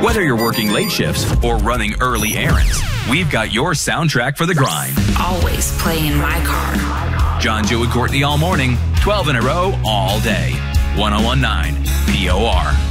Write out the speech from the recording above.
Whether you're working late shifts or running early errands, we've got your soundtrack for the grind. Always playing my car. John, Joe, and Courtney all morning, 12 in a row, all day. 101.9 POR.